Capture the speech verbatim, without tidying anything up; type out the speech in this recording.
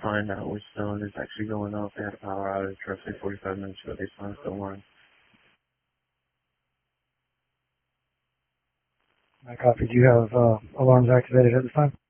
find out which zone is actually going off. They had a power outage roughly forty-five minutes ago. They found the one. I copy. Do you have uh, alarms activated at this time?